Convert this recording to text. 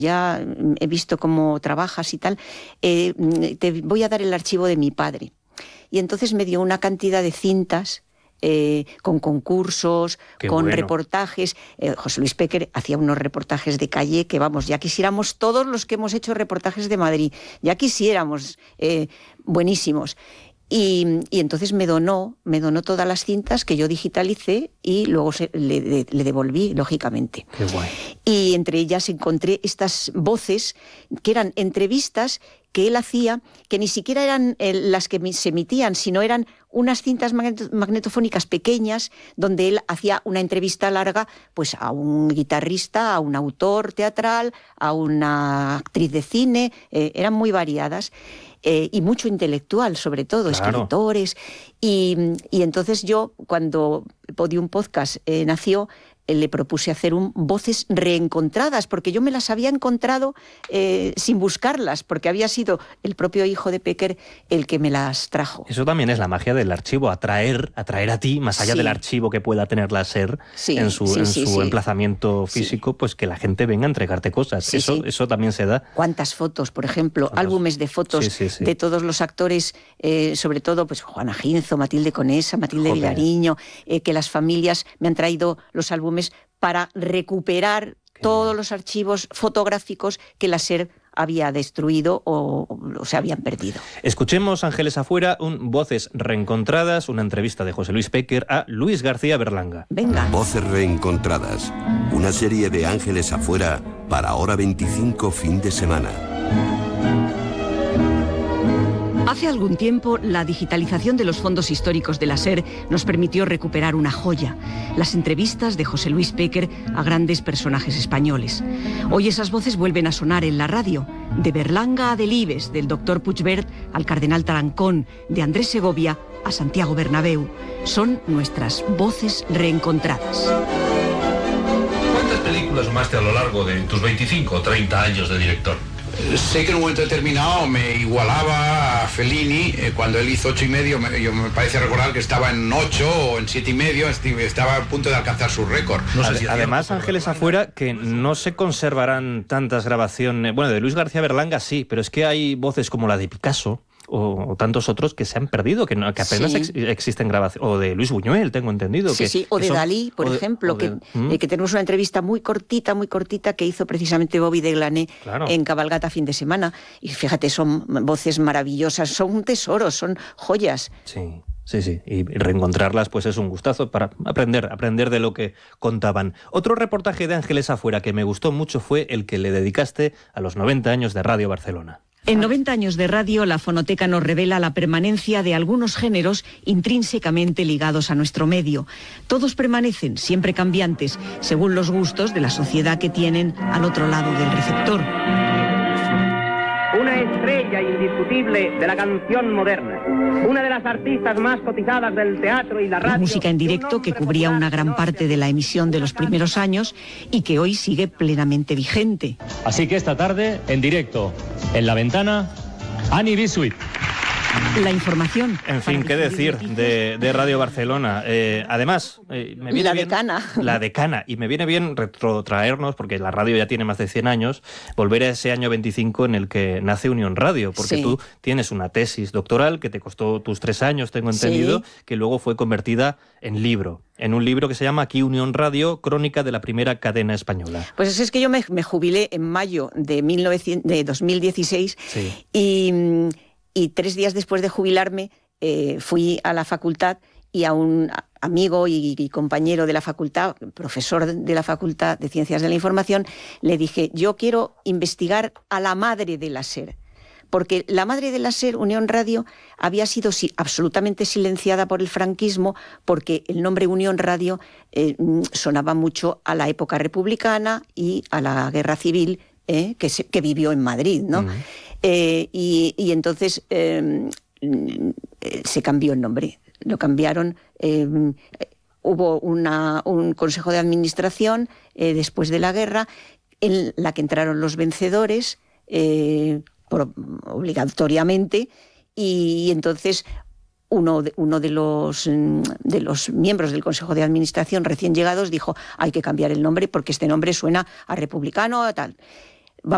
ya he visto cómo trabajas y tal, te voy a dar el archivo de mi padre. Y entonces me dio una cantidad de cintas con concursos, reportajes. José Luis Péquer hacía unos reportajes de calle que, vamos, ya quisiéramos todos los que hemos hecho reportajes de Madrid, ya quisiéramos, buenísimos. Y entonces me donó todas las cintas que yo digitalicé y luego le devolví, lógicamente. Qué guay. Y entre ellas encontré estas voces que eran entrevistas que él hacía, que ni siquiera eran las que se emitían, sino eran unas cintas magnetofónicas pequeñas donde él hacía una entrevista larga pues a un guitarrista, a un autor teatral, a una actriz de cine, eran muy variadas. Y mucho intelectual, sobre todo, claro. Escritores. Y entonces yo, cuando Podium Podcast nació, le propuse hacer voces reencontradas, porque yo me las había encontrado sin buscarlas, porque había sido el propio hijo de Péquer el que me las trajo. Eso también es la magia del archivo, atraer a ti, más allá del archivo que pueda tener la SER en su emplazamiento físico, pues que la gente venga a entregarte cosas. Eso también se da. ¿Cuántas fotos, por ejemplo? Álbumes de fotos de todos los actores, sobre todo pues Juana Ginzo, Matilde Conesa, Matilde Vilariño, que las familias me han traído los álbumes para recuperar todos los archivos fotográficos que la SER había destruido o se habían perdido. Escuchemos Ángeles Afuera, Voces Reencontradas, una entrevista de José Luis Péquer a Luis García Berlanga. Venga. Voces Reencontradas, una serie de Ángeles Afuera para Hora 25 fin de semana. Hace algún tiempo, la digitalización de los fondos históricos de la SER nos permitió recuperar una joya, las entrevistas de José Luis Péquer a grandes personajes españoles. Hoy esas voces vuelven a sonar en la radio, de Berlanga a Delibes, del doctor Puigvert al cardenal Tarancón, de Andrés Segovia a Santiago Bernabéu. Son nuestras voces reencontradas. ¿Cuántas películas sumaste a lo largo de tus 25 o 30 años de director? Sé que en un momento determinado me igualaba a Fellini, cuando él hizo 8,5, yo me parece recordar que estaba en 8 o en 7,5, estaba a punto de alcanzar su récord. No sé si además, Ángeles Afuera, que no se conservarán tantas grabaciones, bueno, de Luis García Berlanga sí, pero es que hay voces como la de Picasso, o tantos otros que se han perdido, que apenas existen grabaciones, o de Luis Buñuel, tengo entendido. O de Dalí, por ejemplo, que tenemos una entrevista muy cortita, que hizo precisamente Bobby de Glané en Cabalgata fin de semana, y fíjate, son voces maravillosas, son tesoros, son joyas. Sí, y reencontrarlas pues es un gustazo para aprender de lo que contaban. Otro reportaje de Ángeles Afuera que me gustó mucho fue el que le dedicaste a los 90 años de Radio Barcelona. En 90 años de radio, la fonoteca nos revela la permanencia de algunos géneros intrínsecamente ligados a nuestro medio. Todos permanecen, siempre cambiantes, según los gustos de la sociedad que tienen al otro lado del receptor. Una estrella indiscutible de la canción moderna, una de las artistas más cotizadas del teatro y la radio. La música en directo que cubría una gran parte de la emisión de los primeros años y que hoy sigue plenamente vigente. Así que esta tarde, en directo, en La Ventana, Annie Bisuit. La información. En fin, qué decir de Radio Barcelona. Además, me viene bien... La decana. Y me viene bien retrotraernos, porque la radio ya tiene más de 100 años, volver a ese año 25 en el que nace Unión Radio, porque tú tienes una tesis doctoral que te costó tus 3 años, tengo entendido, que luego fue convertida en libro. En un libro que se llama Aquí Unión Radio, crónica de la primera cadena española. Pues es que yo me jubilé en mayo de 2016 y 3 días después de jubilarme fui a la facultad y a un amigo y compañero de la facultad, profesor de la Facultad de Ciencias de la Información, le dije, yo quiero investigar a la madre de la SER. Porque la madre de la SER, Unión Radio, había sido absolutamente silenciada por el franquismo, porque el nombre Unión Radio sonaba mucho a la época republicana y a la guerra civil que vivió en Madrid, ¿no? Y entonces se cambió el nombre, lo cambiaron. Hubo un consejo de administración después de la guerra en la que entraron los vencedores obligatoriamente, y entonces uno de los miembros del Consejo de Administración recién llegados dijo, hay que cambiar el nombre porque este nombre suena a republicano o tal.